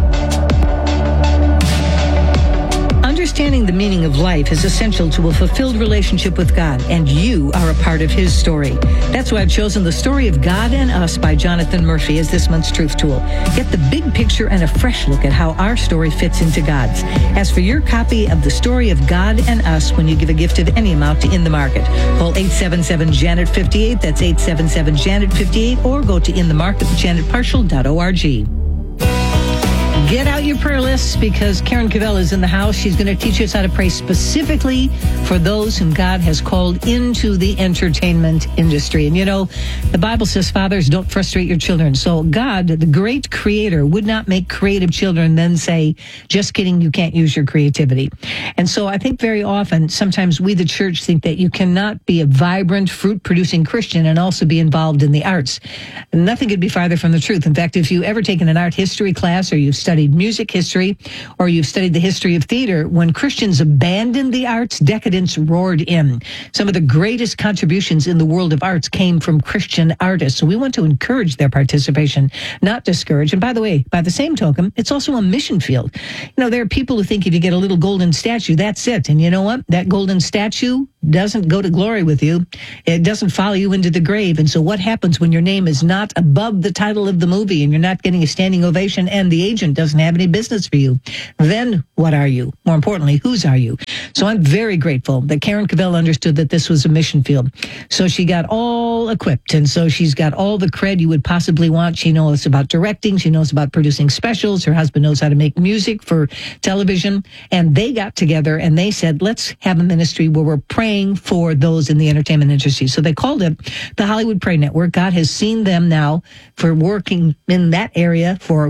Understanding the meaning of life is essential to a fulfilled relationship with God, and you are a part of His story. That's why I've chosen The Story of God and Us by Jonathan Murphy as this month's Truth Tool. Get the big picture and a fresh look at how our story fits into God's. Ask for your copy of The Story of God and Us when you give a gift of any amount to In the Market. Call 877-JANET-58, that's 877-JANET-58, or go to inthemarket with janetparshall.org. Get out your prayer lists because Karen Cavell is in the house. She's going to teach us how to pray specifically for those whom God has called into the entertainment industry. And you know, the Bible says, fathers, don't frustrate your children. So God, the great creator, would not make creative children and then say, just kidding, you can't use your creativity. And so I think very often, sometimes we, the church, think that you cannot be a vibrant, fruit-producing Christian and also be involved in the arts. Nothing could be farther from the truth. In fact, if you've ever taken an art history class, or you've studied music history, or you've studied the history of theater, when Christians abandoned the arts, decadence roared in. Some of the greatest contributions in the world of arts came from Christian artists. So we want to encourage their participation, not discourage. And by the way, by the same token, it's also a mission field. You know, there are people who think if you get a little golden statue, that's it. And you know what? That golden statue doesn't go to glory with you. It doesn't follow you into the grave. And so what happens when your name is not above the title of the movie and you're not getting a standing ovation and the agent doesn't have any business for you? Then what are you? More importantly, whose are you? So I'm very grateful that Karen Cavell understood that this was a mission field. So she got all equipped. And so she's got all the cred you would possibly want. She knows about directing. She knows about producing specials. Her husband knows how to make music for television. And they got together and they said, let's have a ministry where we're praying for those in the entertainment industry. So they called it the Hollywood Prayer Network. God has seen them now for working in that area for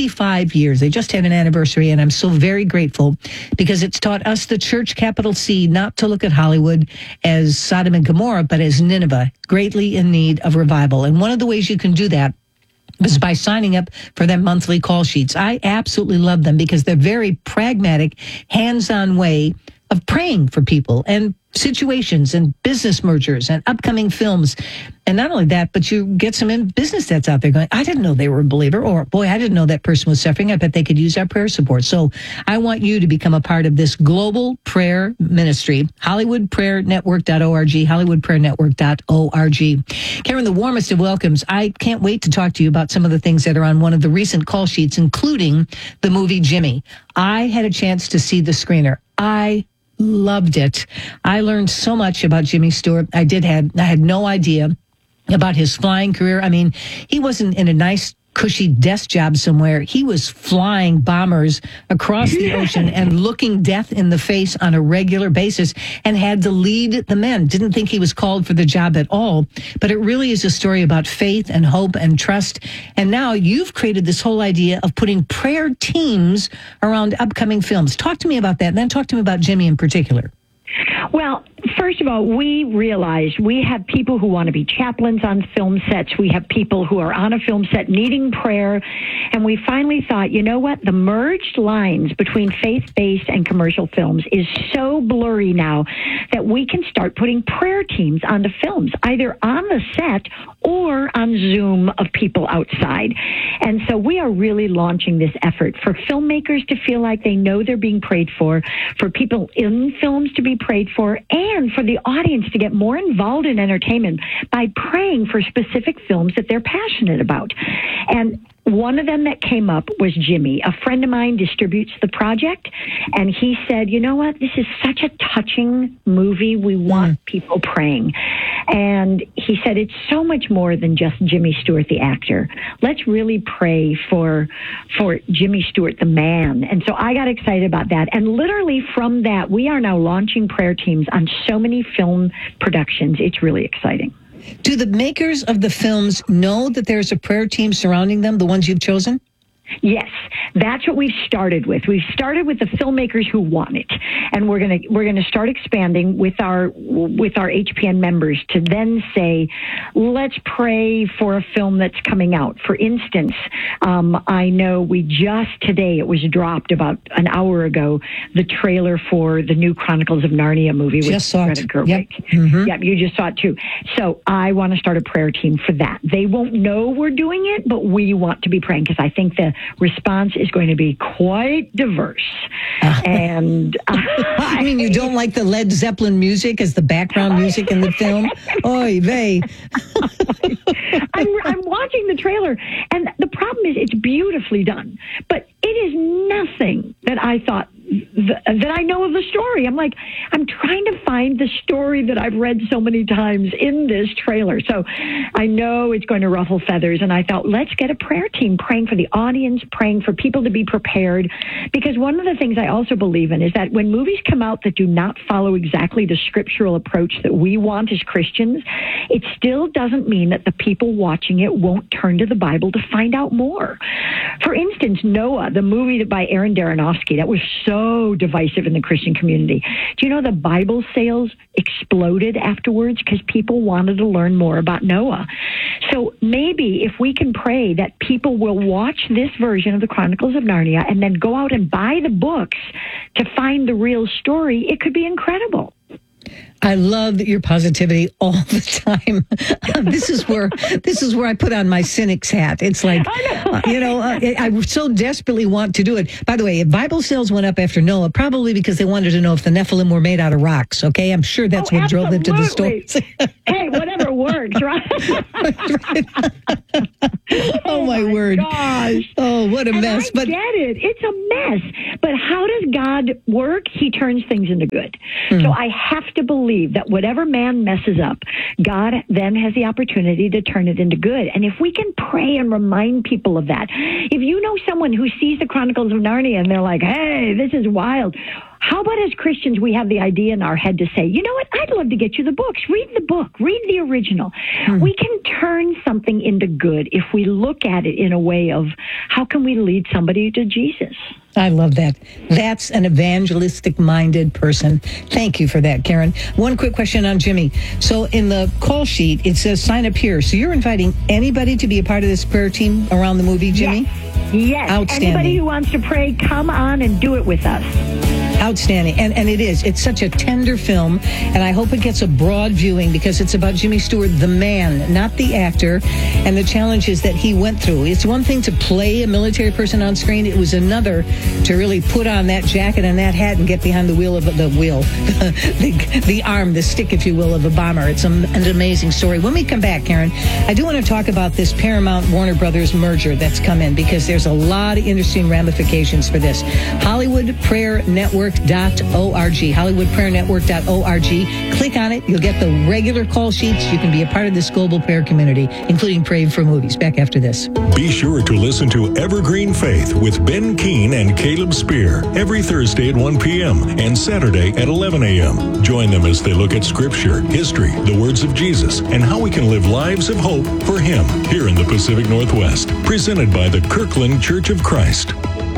25 years. They just had an anniversary, and I'm so very grateful because it's taught us, the church, capital C, not to look at Hollywood as Sodom and Gomorrah, but as Nineveh, greatly in need of revival. And one of the ways you can do that is by signing up for their monthly call sheets. I absolutely love them because they're very pragmatic, hands-on way of praying for people and situations and business mergers and upcoming films. And not only that, but you get some in business that's out there going, I didn't know they were a believer, or boy, I didn't know that person was suffering. I bet they could use our prayer support. So I want you to become a part of this global prayer ministry, HollywoodPrayerNetwork.org, HollywoodPrayerNetwork.org. Karen, the warmest of welcomes. I can't wait to talk to you about some of the things that are on one of the recent call sheets, including the movie Jimmy. I had a chance to see the screener. I loved it. I learned so much about Jimmy Stewart. I had no idea about his flying career. I mean, he wasn't in a nice, cushy desk job somewhere. He was flying bombers across the ocean and looking death in the face on a regular basis and had to lead the men. Didn't think he was called for the job at all. But it really is a story about faith and hope and trust. And now you've created this whole idea of putting prayer teams around upcoming films. Talk to me about that, and then talk to me about Jimmy in particular. Well, first of all, we realized we have people who want to be chaplains on film sets. We have people who are on a film set needing prayer. And we finally thought, you know what? The merged lines between faith-based and commercial films is so blurry now that we can start putting prayer teams onto films, either on the set or on Zoom of people outside. And so we are really launching this effort for filmmakers to feel like they know they're being prayed for people in films to be prayed for, and for the audience to get more involved in entertainment by praying for specific films that they're passionate about. And one of them that came up was Jimmy. A friend of mine distributes the project, and he said, you know what, this is such a touching movie. We want people praying. And he said, it's so much more than just Jimmy Stewart, the actor. Let's really pray for Jimmy Stewart, the man. And so I got excited about that. And literally from that, we are now launching prayer teams on so many film productions. It's really exciting. Do the makers of the films know that there's a prayer team surrounding them, the ones you've chosen? Yes, that's what we've started with. We've started with the filmmakers who want it, and we're gonna start expanding with our HPN members to then say, let's pray for a film that's coming out. For instance, I know we just today, it was dropped about an hour ago, the trailer for the new Chronicles of Narnia movie. Just saw it. Yep. Mm-hmm. Yep, you just saw it too. So I want to start a prayer team for that. They won't know we're doing it, but we want to be praying because I think the response is going to be quite diverse. And I mean, you don't like the Led Zeppelin music as the background music in the film? Oy vey. I'm watching the trailer, and the problem is it's beautifully done, but it is nothing that I thought that I know of the story. I'm like, I'm trying to find the story that I've read so many times in this trailer. So I know it's going to ruffle feathers. And I thought, let's get a prayer team praying for the audience, praying for people to be prepared. Because one of the things I also believe in is that when movies come out that do not follow exactly the scriptural approach that we want as Christians, it still doesn't mean that the people watching it won't turn to the Bible to find out more. For instance, Noah, the movie by Aaron Aronofsky, that was so divisive in the Christian community. Do you know the Bible sales exploded afterwards because people wanted to learn more about Noah? So maybe if we can pray that people will watch this version of the Chronicles of Narnia and then go out and buy the books to find the real story, it could be incredible. I love your positivity all the time. This is where I put on my cynic's hat. It's like, I so desperately want to do it. By the way, if Bible sales went up after Noah, probably because they wanted to know if the Nephilim were made out of rocks. Okay, I'm sure that's what drove them to the stories. Hey, whatever works, right? Oh my word! Gosh. Oh, what a mess! But get it? It's a mess. But how does God work? He turns things into good. So I have to believe that whatever man messes up, God then has the opportunity to turn it into good. And if we can pray and remind people of that, if you know someone who sees the Chronicles of Narnia and they're like, hey, this is wild, how about as Christians, we have the idea in our head to say, you know what, I'd love to get you the books. Read the book. Read the original. We can turn something into good if we look at it in a way of how can we lead somebody to Jesus? I love that. That's an evangelistic-minded person. Thank you for that, Karen. One quick question on Jimmy. So in the call sheet, it says sign up here. So you're inviting anybody to be a part of this prayer team around the movie, Jimmy? Yes. Outstanding. Anybody who wants to pray, come on and do it with us. Outstanding. And it's such a tender film, and I hope it gets a broad viewing because it's about Jimmy Stewart, the man, not the actor, and the challenges that he went through. It's one thing to play a military person on screen. It was another to really put on that jacket and that hat and get behind the wheel of the arm, the stick, if you will, of a bomber. It's an amazing story. When we come back, Karen, I do want to talk about this Paramount-Warner Brothers merger that's come in because there's a lot of interesting ramifications for this. HollywoodPrayerNetwork.org. HollywoodPrayerNetwork.org. Click on it. You'll get the regular call sheets. You can be a part of this global prayer community, including praying for movies. Back after this. Be sure to listen to Evergreen Faith with Ben Keene and Caleb Spear every Thursday at 1 p.m. and Saturday at 11 a.m. Join them as they look at Scripture, history, the words of Jesus, and how we can live lives of hope for Him here in the Pacific Northwest. Presented by the Kirkland Church of Christ.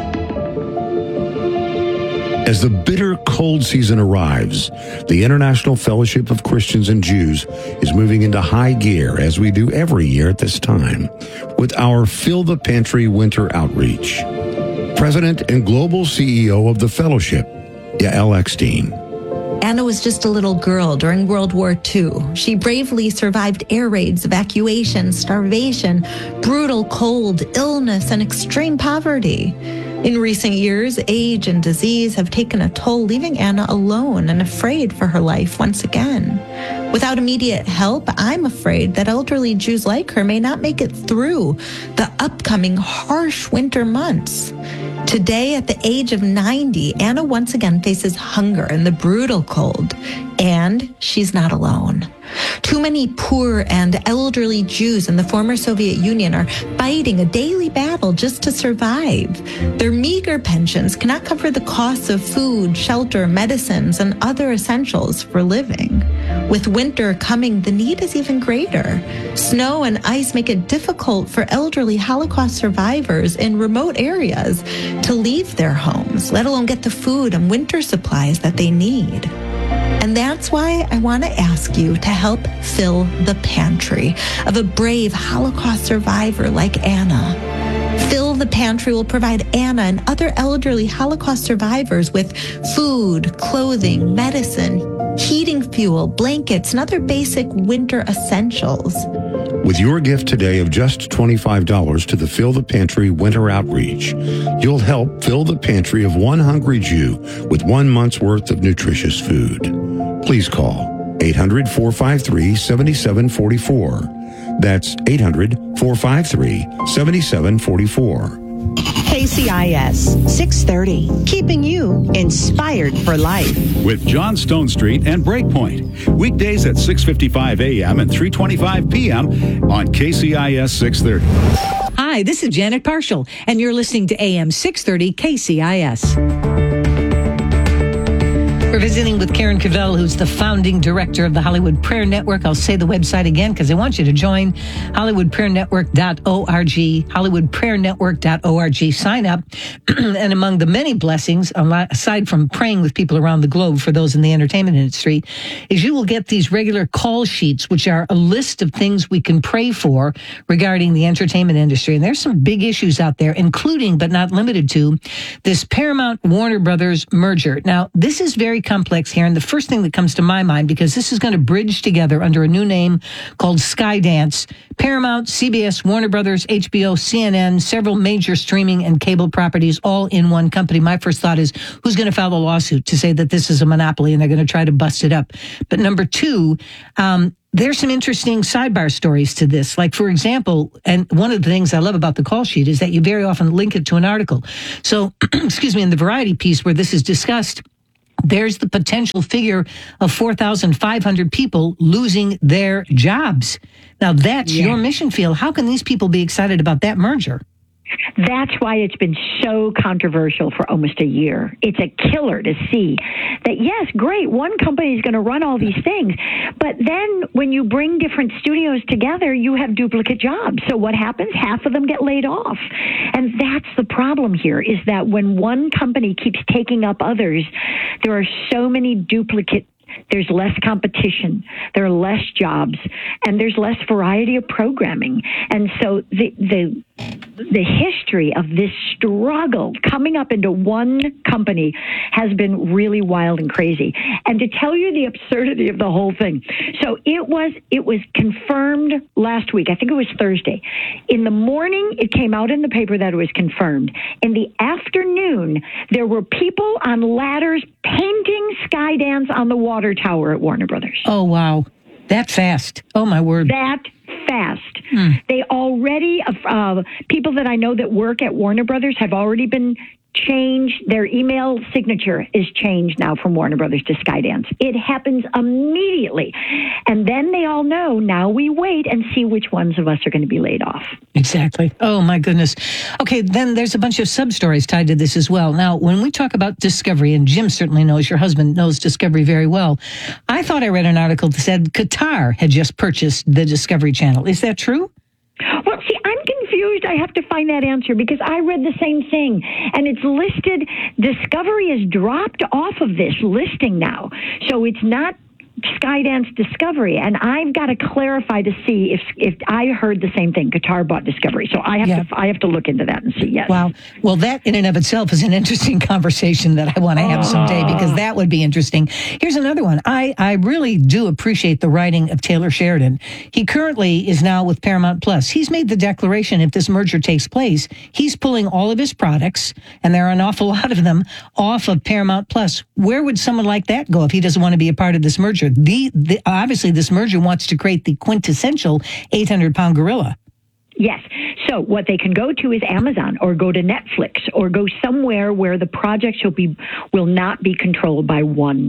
As the bitter cold season arrives, the International Fellowship of Christians and Jews is moving into high gear, as we do every year at this time, with our Fill the Pantry Winter Outreach. President and Global CEO of the Fellowship, Yael Eckstein. Anna was just a little girl during World War II. She bravely survived air raids, evacuation, starvation, brutal cold, illness, and extreme poverty. In recent years, age and disease have taken a toll, leaving Anna alone and afraid for her life once again. Without immediate help, I'm afraid that elderly Jews like her may not make it through the upcoming harsh winter months. Today, at the age of 90, Anna once again faces hunger and the brutal cold, and she's not alone. Too many poor and elderly Jews in the former Soviet Union are fighting a daily battle just to survive. Their meager pensions cannot cover the costs of food, shelter, medicines, and other essentials for living. With winter coming, the need is even greater. Snow and ice make it difficult for elderly Holocaust survivors in remote areas to leave their homes, let alone get the food and winter supplies that they need. And that's why I want to ask you to help fill the pantry of a brave Holocaust survivor like Anna. Fill the Pantry will provide Anna and other elderly Holocaust survivors with food, clothing, medicine, heating fuel, blankets, and other basic winter essentials. With your gift today of just $25 to the Fill the Pantry Winter Outreach, you'll help fill the pantry of one hungry Jew with 1 month's worth of nutritious food. Please call 800-453-7744. That's 800-453-7744. Hey, KCIS 630, keeping you inspired for life. With John Stone Street and Breakpoint. Weekdays at 6:55 a.m. and 3:25 p.m. on KCIS 630. Hi, this is Janet Parshall, and you're listening to AM 630 KCIS. We're visiting with Karen Cavell, who's the founding director of the Hollywood Prayer Network. I'll say the website again because I want you to join HollywoodPrayerNetwork.org, HollywoodPrayerNetwork.org. Sign up. And among the many blessings, aside from praying with people around the globe for those in the entertainment industry, is you will get these regular call sheets, which are a list of things we can pray for regarding the entertainment industry. And there's some big issues out there, including but not limited to this Paramount Warner Brothers merger. Now, this is very complex here, and the first thing that comes to my mind, because this is going to bridge together under a new name called Skydance, Paramount, CBS, Warner Brothers, HBO, CNN, several major streaming and cable properties all in one company. My first thought is, who's going to file a lawsuit to say that this is a monopoly and they're going to try to bust it up? But number two, there's some interesting sidebar stories to this. Like, for example, and one of the things I love about the call sheet is that you very often link it to an article. So, excuse me, in the Variety piece where this is discussed, there's the potential figure of 4,500 people losing their jobs. Now, that's your mission field. How can these people be excited about that merger? That's why it's been so controversial for almost a year. It's a killer to see that, yes, great, one company is going to run all these things, but then when you bring different studios together, you have duplicate jobs. So what happens? Half of them get laid off. And that's the problem here, is that when one company keeps taking up others, there are so many duplicate. There's less competition, there are less jobs, and there's less variety of programming. And so the history of this struggle coming up into one company has been really wild and crazy. And to tell you the absurdity of the whole thing, so it was confirmed last week. I think it was Thursday. In the morning, it came out in the paper that it was confirmed. In the afternoon, there were people on ladders painting Skydance on the water tower at Warner Brothers. Oh, wow. That fast. Oh, my word. That fast. They already, people that I know that work at Warner Brothers have already been changed. Their email signature is changed now from Warner Brothers to Skydance. It happens immediately. And then they all know, now we wait and see which ones of us are going to be laid off. Exactly. Oh, my goodness. Okay, then there's a bunch of sub-stories tied to this as well. Now, when we talk about Discovery, and Jim certainly knows, your husband knows Discovery very well, I thought I read an article that said Qatar had just purchased the Discovery Channel. Is that true? Well, see, I'm confused. I have to find that answer because I read the same thing. And it's listed, Discovery is dropped off of this listing now. So it's not Skydance Discovery. And I've got to clarify to see if I heard the same thing. Qatar bought Discovery. So I have to look into that and see, yes. Wow. Well, that in and of itself is an interesting conversation that I want to have someday, because that would be interesting. Here's another one. I really do appreciate the writing of Taylor Sheridan. He currently is now with Paramount Plus. He's made the declaration, if this merger takes place, he's pulling all of his products, and there are an awful lot of them, off of Paramount Plus. Where would someone like that go if he doesn't want to be a part of this merger? Obviously, this merger wants to create the quintessential 800-pound gorilla. Yes. So what they can go to is Amazon, or go to Netflix, or go somewhere where the projects will not be controlled by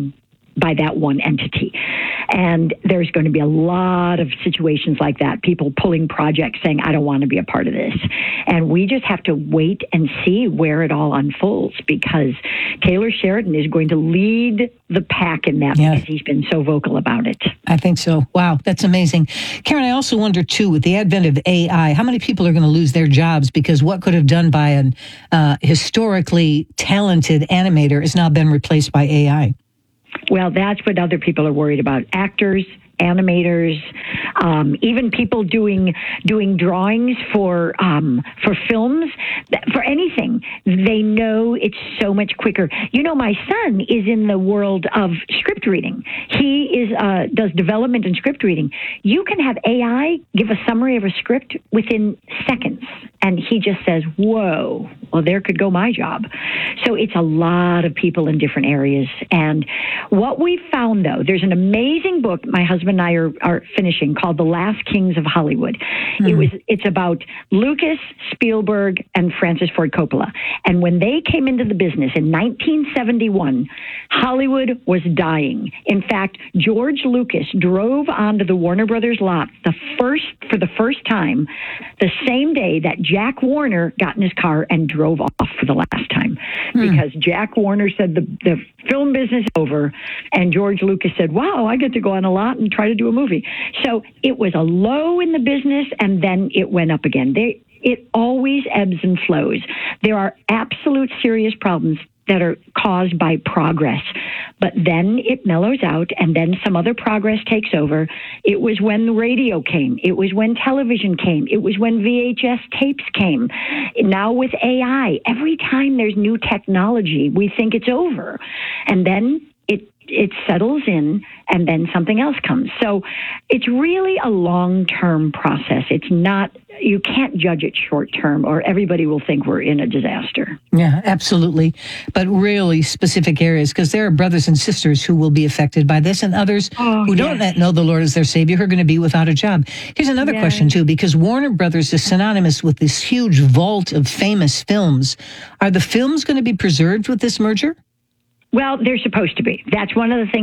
that one entity. And there's going to be a lot of situations like that, people pulling projects saying, I don't want to be a part of this. And we just have to wait and see where it all unfolds, because Taylor Sheridan is going to lead the pack in that, because he's been so vocal about it. I think so. Wow, that's amazing. Karen, I also wonder, too, with the advent of AI, how many people are going to lose their jobs because what could have done by an historically talented animator has now been replaced by AI? Well, that's what other people are worried about. Actors, animators, even people doing drawings for films, for anything. They know it's so much quicker. You know, my son is in the world of script reading. He does development and script reading. You can have AI give a summary of a script within seconds, and he just says, whoa, well, there could go my job. So it's a lot of people in different areas. And what we found, though, there's an amazing book my husband and I are finishing called The Last Kings of Hollywood. It's about Lucas, Spielberg, and Francis Ford Coppola. And when they came into the business in 1971, Hollywood was dying. In fact, George Lucas drove onto the Warner Brothers lot for the first time the same day that Jack Warner got in his car and drove off for the last time. Because Jack Warner said the film business is over, and George Lucas said, wow, I get to go on a lot and try to do a movie. So it was a low in the business, and then it went up again. It always ebbs and flows. There are absolute serious problems that are caused by progress, but then it mellows out, and then some other progress takes over. It was when the radio came. It was when television came. It was when VHS tapes came. Now with AI, every time there's new technology, we think it's over, and then it settles in, and then something else comes. So it's really a long-term process. It's not, you can't judge it short-term, or everybody will think we're in a disaster. Yeah, absolutely. But really specific areas, because there are brothers and sisters who will be affected by this, and others who don't know the Lord as their Savior, who are going to be without a job. Here's another question, too, because Warner Brothers is synonymous with this huge vault of famous films. Are the films going to be preserved with this merger? Well, they're supposed to be. That's one of the things